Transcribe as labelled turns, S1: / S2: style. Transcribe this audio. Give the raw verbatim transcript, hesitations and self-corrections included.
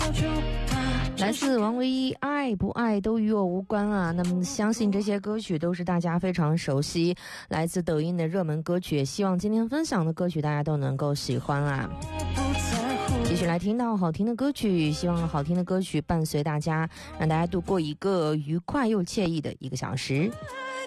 S1: 来自王唯一，爱不爱都与我无关啊。那么相信这些歌曲都是大家非常熟悉，来自抖音的热门歌曲，希望今天分享的歌曲大家都能够喜欢啊。继续来听到好听的歌曲，希望好听的歌曲伴随大家，让大家度过一个愉快又惬意的一个小时。